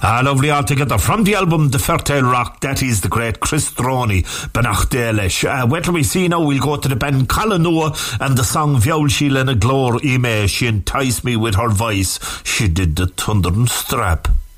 Lovely altogether. From the album The Fertile Rock, that is the great Chris Droney, Benach Delish. Where do we see now? We'll go to the Ben Collinua and the song Viol Sheila na Glór Ime. She enticed me with her voice. She did the thunder and strap.